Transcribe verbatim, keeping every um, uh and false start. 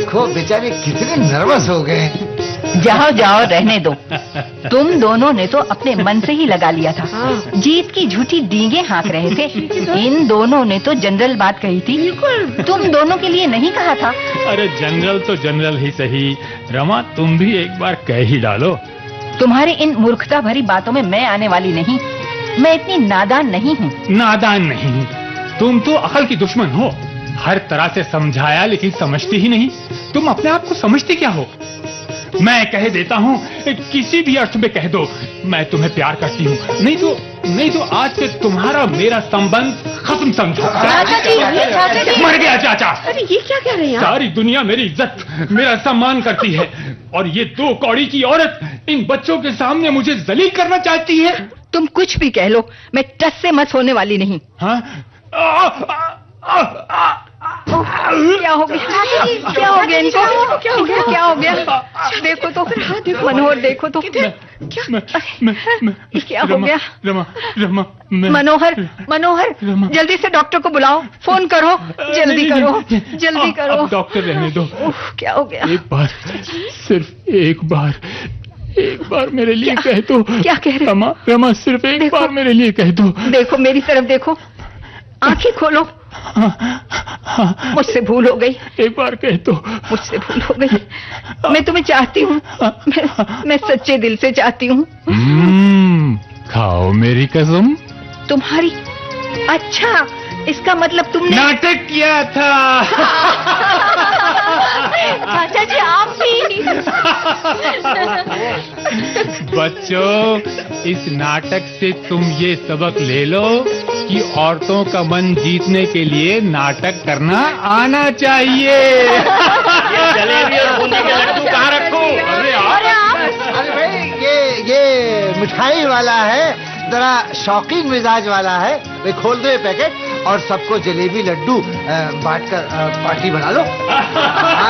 देखो बेचारे कितने नर्वस हो गए। जाओ जाओ रहने दो। तुम दोनों ने तो अपने मन से ही लगा लिया था। जीत की झूठी डींगे हाँक रहे थे। इन दोनों ने तो जनरल बात कही थी, तुम दोनों के लिए नहीं कहा था। अरे जनरल तो जनरल ही सही, रमा तुम भी एक बार कह ही डालो। तुम्हारी इन मूर्खता भरी बातों में मैं आने वाली नहीं। मैं इतनी नादान नहीं हूँ। नादान नहीं, तुम तो अकल की दुश्मन हो। हर तरह से समझाया लेकिन समझती ही नहीं। तुम अपने आप को समझते क्या हो? मैं कह देता हूँ, किसी भी अर्थ में कह दो, मैं तुम्हें प्यार करती हूँ। नहीं तो नहीं तो आज से तुम्हारा मेरा संबंध खत्म समझो। चाचा जी, चाचा जी। मर गया चाचा। अरे ये क्या कह रहे हैं? सारी दुनिया मेरी इज्जत मेरा सम्मान करती है और ये दो कौड़ी की औरत इन बच्चों के सामने मुझे जलील करना चाहती है। तुम कुछ भी कह लो, मैं टस से मस होने वाली नहीं। हाँ? क्या हो गया? क्या हो गया इनको? क्या हो गया? क्या हो गया? देखो तो, देखो मनोहर, देखो तो क्या हो गया? रमा, रमा, मनोहर, मनोहर, जल्दी से डॉक्टर को बुलाओ, फोन करो, जल्दी करो, जल्दी करो। डॉक्टर रहने दो। क्या हो गया? एक बार, सिर्फ एक बार, एक बार मेरे लिए कह दो। क्या कह रहे? रमा, रमा सिर्फ एक बार मेरे लिए कह दो। देखो मेरी तरफ देखो, आंखें खोलो। मुझसे भूल हो गई। एक बार कह दो। मुझसे भूल हो गई। मैं तुम्हें चाहती हूँ, मैं, मैं सच्चे दिल से चाहती हूँ। खाओ मेरी कसम। तुम्हारी? अच्छा, इसका मतलब तुमने नाटक किया था। चाचा जी आप भी। बच्चों, इस नाटक से तुम ये सबक ले लो कि औरतों का मन जीतने के लिए नाटक करना आना चाहिए। ये जलेबी और बूंदी के लड्डू कहाँ रखूं? अरे अरे भाई ये ये मिठाई वाला है, जरा शौकीन मिजाज वाला है। भाई खोल दो ये पैकेट और सबको जलेबी लड्डू बांट कर पार्टी बना लो।